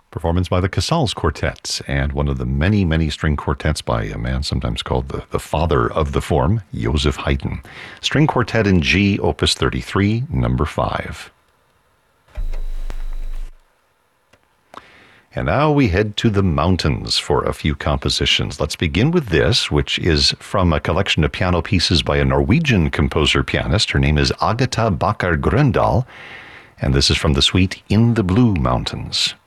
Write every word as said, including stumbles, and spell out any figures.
Performance by the Casals Quartet, and one of the many, many string quartets by a man sometimes called the, the father of the form, Joseph Haydn. String Quartet in G, Opus thirty-three, number five. And now we head to the mountains for a few compositions. Let's begin with this, which is from a collection of piano pieces by a Norwegian composer-pianist. Her name is Agatha Bakker Grøndal, and this is from the suite In the Blue Mountains.